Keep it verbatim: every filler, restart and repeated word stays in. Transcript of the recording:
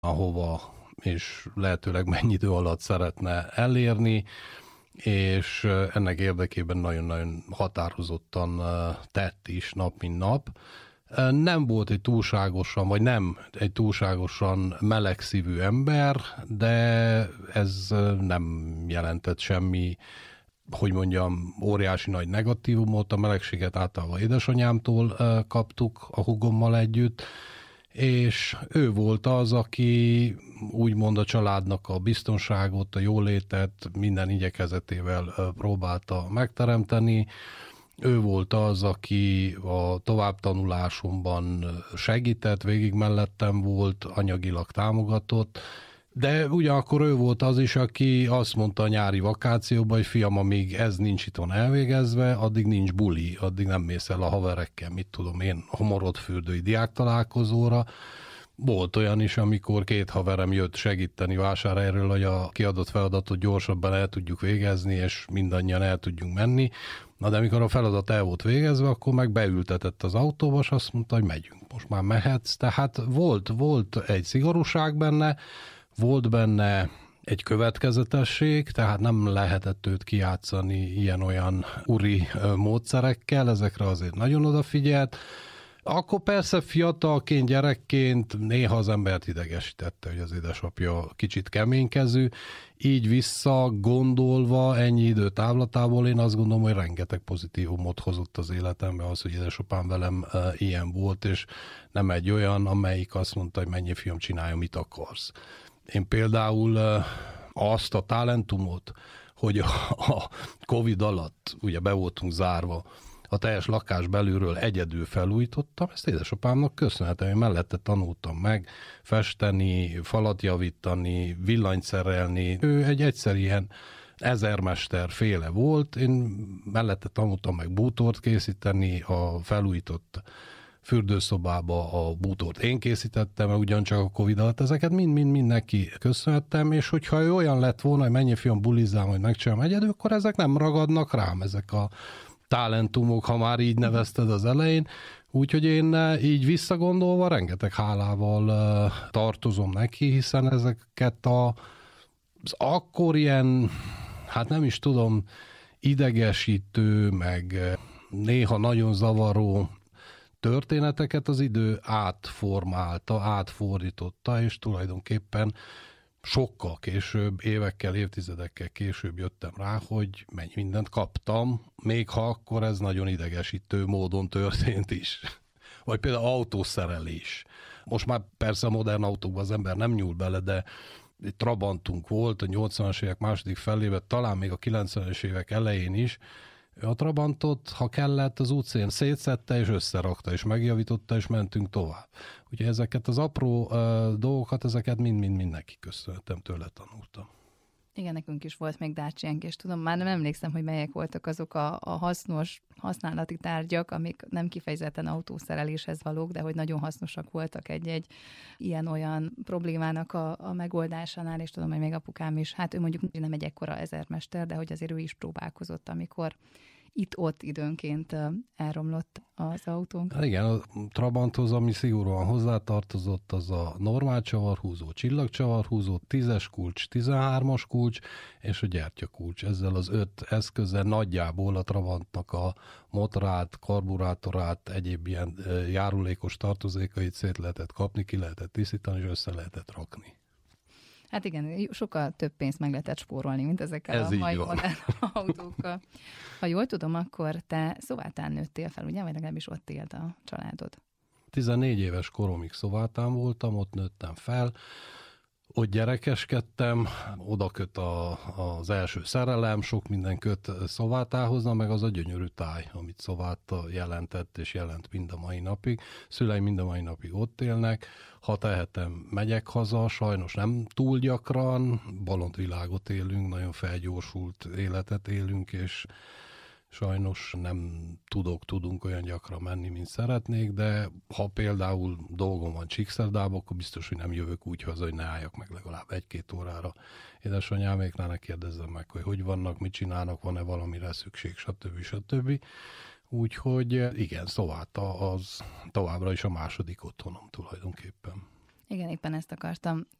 ahova és lehetőleg mennyi idő alatt szeretne elérni, és ennek érdekében nagyon-nagyon határozottan tett is nap, mint nap. Nem volt egy túlságosan, vagy nem egy túlságosan melegszívű ember, de ez nem jelentett semmi, hogy mondjam, óriási nagy negatívumot. A melegséget általában édesanyámtól kaptuk a húgommal együtt, és ő volt az, aki úgymond a családnak a biztonságot, a jólétet minden igyekezetével próbálta megteremteni. Ő volt az, aki a továbbtanulásomban segített, végig mellettem volt, anyagilag támogatott, de ugyanakkor ő volt az is, aki azt mondta a nyári vakációban, hogy fiam, amíg ez nincs itthon elvégezve, addig nincs buli, addig nem mész el a haverekkel, mit tudom én, homorodfürdői diáktalálkozóra. Volt olyan is, amikor két haverem jött segíteni Vásárhelyről, hogy a kiadott feladatot gyorsabban el tudjuk végezni, és mindannyian el tudjunk menni. Na de amikor a feladat el volt végezve, akkor meg beültetett az autóba, és azt mondta, hogy megyünk, most már mehetsz. Tehát volt, volt egy szigorúság benne, volt benne egy következetesség, tehát nem lehetett őt kijátszani ilyen-olyan uri módszerekkel, ezekre azért nagyon odafigyelt. Akkor persze fiatalként, gyerekként néha az embert idegesítette, hogy az édesapja kicsit keménykezű, így vissza gondolva ennyi idő távlatából én azt gondolom, hogy rengeteg pozitívumot hozott az életembe az, hogy édesapám velem e, ilyen volt, és nem egy olyan, amelyik azt mondta, hogy mennyi fiam, csinálja, mit akarsz. Én például e, azt a talentumot, hogy a, a Covid alatt ugye be voltunk zárva, a teljes lakás belülről egyedül felújítottam, ezt édesapámnak köszönhetem, én mellette tanultam meg festeni, falat javítani, villanyt szerelni. Ő egy egyszer ilyen ezermester féle volt, én mellette tanultam meg bútort készíteni, a felújított fürdőszobába a bútort én készítettem, mert ugyancsak a Covid alatt ezeket mind-mind-mind neki köszönhettem, és hogyha ő olyan lett volna, hogy mennyi fiam bulizzám, hogy megcsinálom egyedül, akkor ezek nem ragadnak rám, ezek a talentumok, ha már így nevezted az elején. Úgyhogy én így visszagondolva rengeteg hálával tartozom neki, hiszen ezeket a, az akkor ilyen, hát nem is tudom, idegesítő, meg néha nagyon zavaró történeteket az idő átformálta, átfordította, és tulajdonképpen sokkal később, évekkel, évtizedekkel később jöttem rá, hogy mennyi mindent kaptam, még ha akkor ez nagyon idegesítő módon történt is. Vagy például autószerelés. Most már persze a modern autókban az ember nem nyúl bele, de egy Trabantunk volt a nyolcvanas évek második felében, talán még a kilencvenes évek elején is. A Trabantot, ha kellett, az útszén szétszedte, és összerakta, és megjavította, és mentünk tovább. Ugye ezeket az apró uh, dolgokat, ezeket mind-mind-mind neki köszönhetem, tőle tanultam. Igen, nekünk is volt még Daciánk, és tudom, már nem emlékszem, hogy melyek voltak azok a, a hasznos, használati tárgyak, amik nem kifejezetten autószereléshez valók, de hogy nagyon hasznosak voltak egy-egy ilyen-olyan problémának a, a megoldásánál, és tudom, hogy még apukám is, hát ő mondjuk nem egy ekkora ezermester, de hogy azért ő is próbálkozott, amikor itt-ott időnként elromlott az autónk. Igen, a Trabanthoz, ami szigorúan hozzátartozott, az a normál csavarhúzó, csillagcsavarhúzó, tízes kulcs, tizenhármas kulcs, és a gyertyakulcs. Ezzel az öt eszközzel nagyjából a Trabantnak a motorát, karburátorát, egyéb ilyen járulékos tartozékait szét lehetett kapni, ki lehetett tisztítani, és össze lehetett rakni. Hát igen, sokkal több pénzt meg lehetett spórolni, mint ezekkel Ez a mai van. modern autókkal. Ha jól tudom, akkor te Szovátán nőttél fel, ugye? Vagy legalábbis ott élt a családod. tizennégy éves koromig Szovátán voltam, ott nőttem fel, ott gyerekeskedtem, oda köt a, az első szerelem, sok minden köt Szovátához, na meg az a gyönyörű táj, amit Szováta jelentett és jelent mind a mai napig. Szüleim mind a mai napig ott élnek, ha tehetem, megyek haza, sajnos nem túl gyakran, bolondvilágot élünk, nagyon felgyorsult életet élünk, és sajnos nem tudok, tudunk olyan gyakran menni, mint szeretnék, de ha például dolgom van Csíkszerdába, akkor biztos, hogy nem jövök úgy haza, hogy ne álljak meg legalább egy-két órára édesanyáméknál, ne kérdezzem meg, hogy hogy vannak, mit csinálnak, van-e valamire szükség, stb. stb. Úgyhogy igen, Szováta az továbbra is a második otthonom tulajdonképpen. Igen, éppen ezt akartam